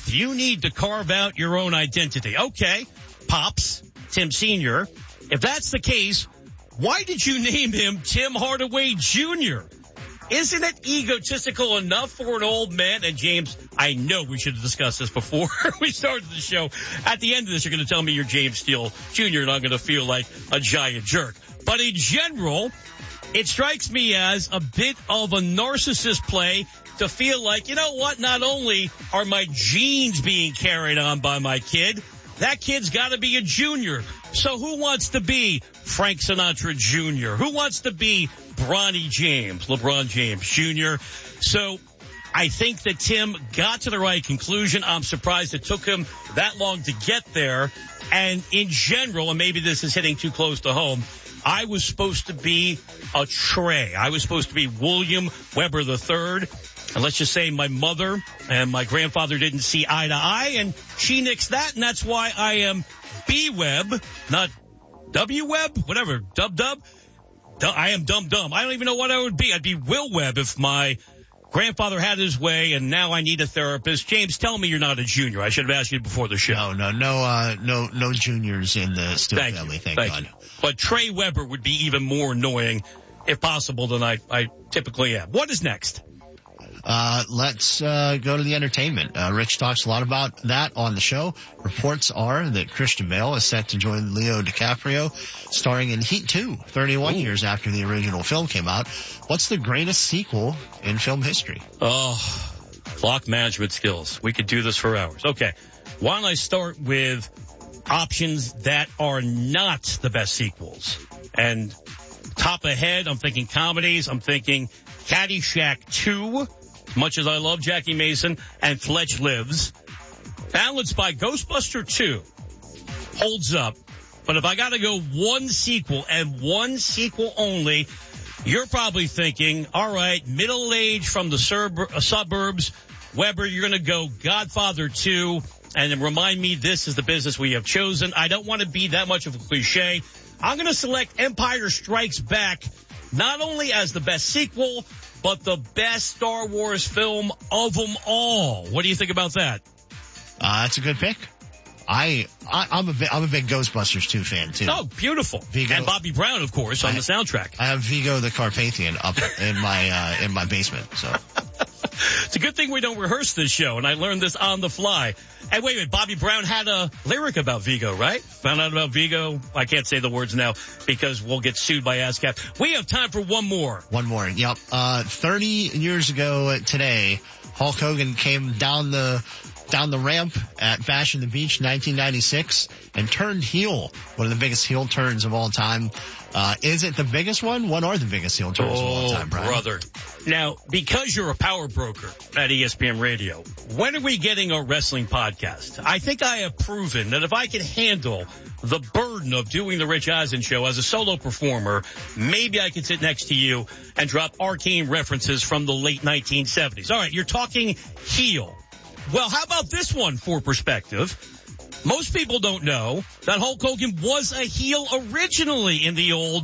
birth, you need to carve out your own identity. Okay, Pops, Tim Sr., if that's the case, why did you name him Tim Hardaway Jr.? Isn't it egotistical enough for an old man? And James, I know we should have discussed this before we started the show. At the end of this, you're going to tell me you're James Steele Jr. and I'm going to feel like a giant jerk. But in general, it strikes me as a bit of a narcissist play to feel like, you know what, not only are my genes being carried on by my kid, that kid's got to be a junior. So who wants to be Frank Sinatra Jr.? Who wants to be Bronny James, LeBron James Jr.? So I think that Tim got to the right conclusion. I'm surprised it took him that long to get there. And in general, and maybe this is hitting too close to home, I was supposed to be a Trey. I was supposed to be William Weber III. And let's just say my mother and my grandfather didn't see eye to eye, and she nixed that, and that's why I am B-Web, not W-Web, whatever, Dub. I am dumb. I don't even know what I would be. I'd be Will Webb if my grandfather had his way, and now I need a therapist. James, tell me you're not a junior. I should have asked you before the show. No juniors in the Steele family, thank God. But Trey Weber would be even more annoying, if possible, than I typically am. What is next? Let's go to the entertainment. Rich talks a lot about that on the show. Reports are that Christian Bale is set to join Leo DiCaprio, starring in Heat 2, 31 years after the original film came out. What's the greatest sequel in film history? Oh, clock management skills. We could do this for hours. Okay. Why don't I start with options that are not the best sequels? And top ahead, I'm thinking comedies. I'm thinking Caddyshack 2. Much as I love Jackie Mason, and Fletch Lives. Balanced by Ghostbuster 2 holds up. But if I got to go one sequel and one sequel only, you're probably thinking, all right, middle age from the suburbs, Weber, you're going to go Godfather 2, and then remind me this is the business we have chosen. I don't want to be that much of a cliche. I'm going to select Empire Strikes Back, not only as the best sequel, but the best Star Wars film of them all. What do you think about that? That's a good pick. I'm a big Ghostbusters 2 fan too. Oh, beautiful. Vigo, and Bobby Brown, of course, on the soundtrack. I have Vigo the Carpathian up in my basement, so. It's a good thing we don't rehearse this show, and I learned this on the fly. And wait a minute, Bobby Brown had a lyric about Vigo, right? Found out about Vigo. I can't say the words now because we'll get sued by ASCAP. We have time for one more. Yep. 30 years ago today, Hulk Hogan came down the ramp at Bash in the Beach 1996 and turned heel. One of the biggest heel turns of all time. Is it the biggest one? What are the biggest heel turns of all time, Brian? Brother. Now, because you're a power broker at ESPN Radio, when are we getting a wrestling podcast? I think I have proven that if I can handle the burden of doing the Rich Eisen show as a solo performer, maybe I could sit next to you and drop arcane references from the late 1970s. All right, you're talking heel. Well, how about this one for perspective? Most people don't know that Hulk Hogan was a heel originally in the old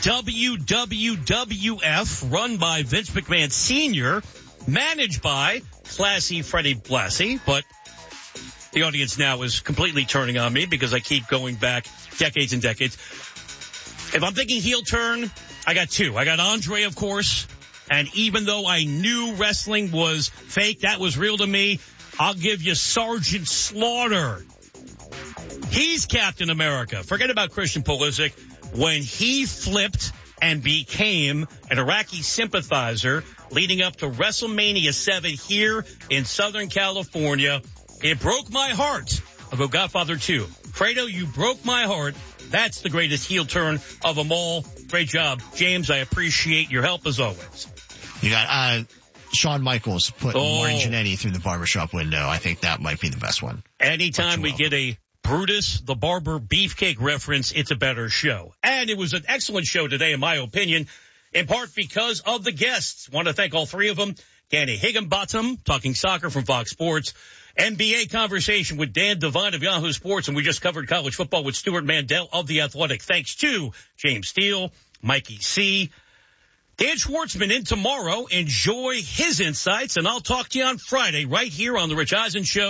WWF, run by Vince McMahon Sr., managed by classy Freddie Blassie, but the audience now is completely turning on me because I keep going back decades and decades. If I'm thinking heel turn, I got two. I got Andre, of course, and even though I knew wrestling was fake, that was real to me, I'll give you Sergeant Slaughter. He's Captain America. Forget about Christian Pulisic. When he flipped and became an Iraqi sympathizer leading up to WrestleMania 7 here in Southern California, it broke my heart. I'll go Godfather 2. Fredo, you broke my heart. That's the greatest heel turn of them all. Great job. James, I appreciate your help as always. You got Shawn Michaels putting Marty Jannetty through the barbershop window. I think that might be the best one. Anytime we get a Brutus the Barber Beefcake reference, it's a better show. And it was an excellent show today, in my opinion, in part because of the guests. Want to thank all three of them. Danny Higginbottom, talking soccer from Fox Sports. NBA conversation with Dan Devine of Yahoo Sports, and we just covered college football with Stuart Mandel of The Athletic. Thanks to James Steele, Mikey C. Dan Schwartzman in tomorrow. Enjoy his insights, and I'll talk to you on Friday right here on The Rich Eisen Show.